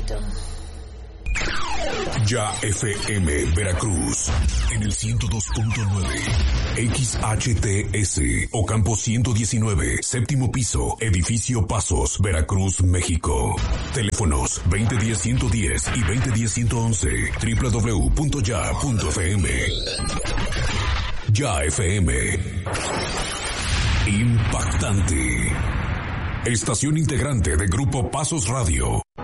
despacito. Ya FM Veracruz en el 102.9 XHTS Ocampo 119, séptimo piso, edificio Pasos, Veracruz, México. Teléfonos 2010-110 y 2010-111, www.ya.fm. Ya FM. Impactante. Estación integrante de Grupo Pasos Radio.